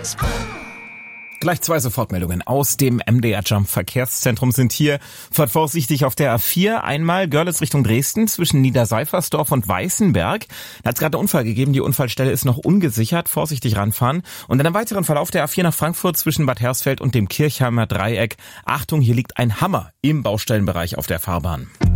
Gleich 2 Sofortmeldungen aus dem MDR Jump Verkehrszentrum sind hier. Fahrt vorsichtig auf der A4. Einmal Görlitz Richtung Dresden zwischen Niederseifersdorf und Weißenberg. Da hat es gerade einen Unfall gegeben. Die Unfallstelle ist noch ungesichert. Vorsichtig ranfahren. Und in einem weiteren Verlauf der A4 nach Frankfurt zwischen Bad Hersfeld und dem Kirchheimer Dreieck. Achtung, hier liegt ein Hammer im Baustellenbereich auf der Fahrbahn.